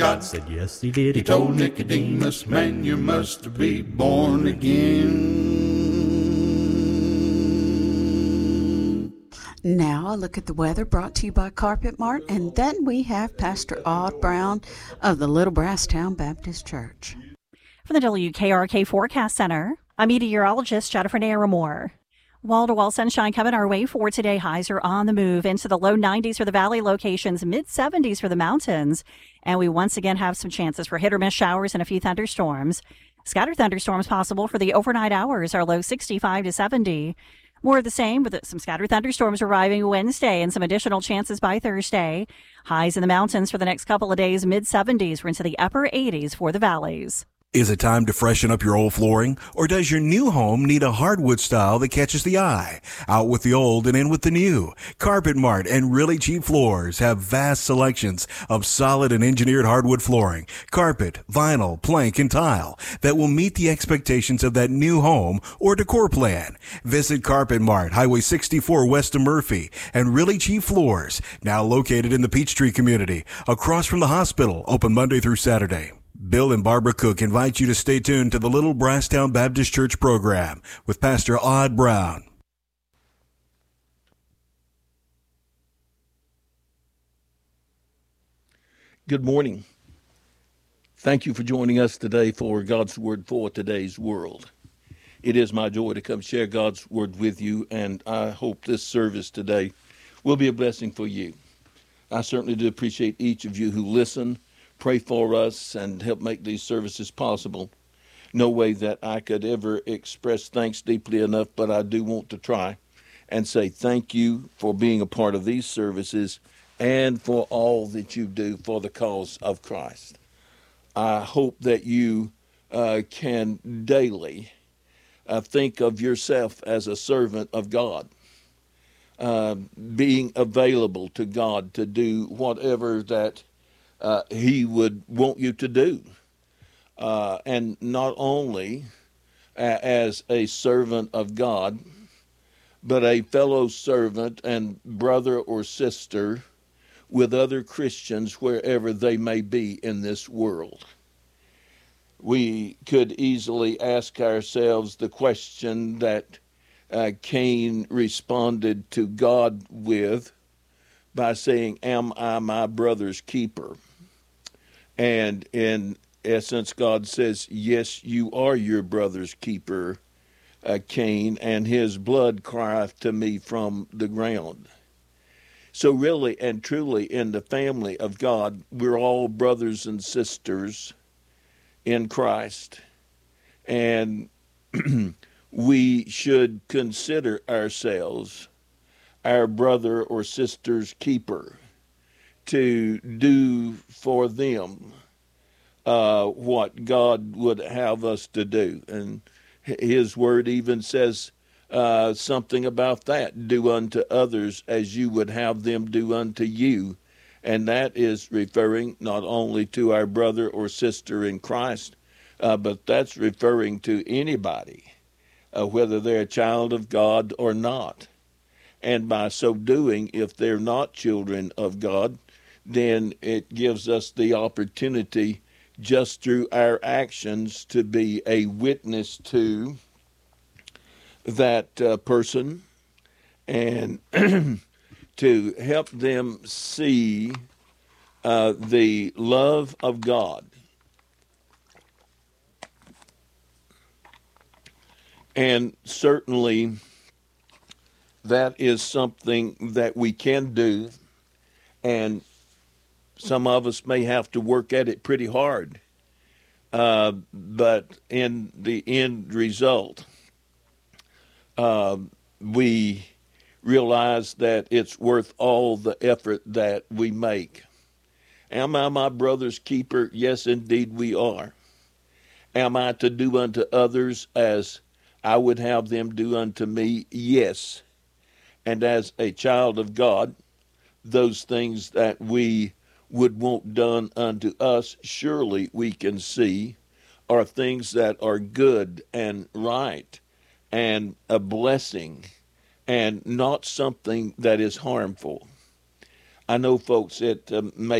God said yes, he did. He told Nicodemus, man, you must be born again. Now a look at the weather brought to you by Carpet Mart, and then we have Pastor Odd Brown of the Little Brasstown Baptist Church. From the WKRK Forecast Center, I'm meteorologist Jennifer Naramore. Wall-to-wall sunshine coming our way for today. Highs are on the move into the low 90s for the valley locations, mid-70s for the mountains. And we once again have some chances for hit-or-miss showers and a few thunderstorms. Scattered thunderstorms possible for the overnight hours, our low 65 to 70. More of the same with some scattered thunderstorms arriving Wednesday and some additional chances by Thursday. Highs in the mountains for the next couple of days, mid-70s. We're into the upper 80s for the valleys. Is it time to freshen up your old flooring? Or does your new home need a hardwood style that catches the eye? Out with the old and in with the new. Carpet Mart and Really Cheap Floors have vast selections of solid and engineered hardwood flooring, carpet, vinyl, plank, and tile that will meet the expectations of that new home or decor plan. Visit Carpet Mart, Highway 64 west of Murphy, and Really Cheap Floors, now located in the Peachtree community, across from the hospital, open Monday through Saturday. Bill and Barbara Cook invite you to stay tuned to the Little Brasstown Baptist Church program with Pastor Odd Brown. Good morning. Thank you for joining us today for God's Word for today's world. It is my joy to come share God's Word with you, and I hope this service today will be a blessing for you. I certainly do appreciate each of you who listen, pray for us, and help make these services possible. No way that I could ever express thanks deeply enough, but I do want to try and say thank you for being a part of these services and for all that you do for the cause of Christ. I hope that you can daily think of yourself as a servant of God, being available to God to do whatever that He would want you to do. And not only as a servant of God, but a fellow servant and brother or sister with other Christians wherever they may be in this world. We could easily ask ourselves the question that Cain responded to God with by saying, "Am I my brother's keeper?" And in essence, God says, yes, you are your brother's keeper, Cain, and his blood crieth to me from the ground. So really and truly in the family of God, we're all brothers and sisters in Christ. And we should consider ourselves our brother or sister's keeper, to do for them what God would have us to do. And His Word even says something about that. Do unto others as you would have them do unto you. And that is referring not only to our brother or sister in Christ, but that's referring to anybody, whether they're a child of God or not. And by so doing, if they're not children of God, then it gives us the opportunity just through our actions to be a witness to that person and to help them see the love of God. And certainly that is something that we can do, and some of us may have to work at it pretty hard. But in the end result, we realize that it's worth all the effort that we make. Am I my brother's keeper? Yes, indeed we are. Am I to do unto others as I would have them do unto me? Yes. And as a child of God, those things that we would want done unto us, surely we can see are things that are good and right and a blessing and not something that is harmful. I know, folks, it may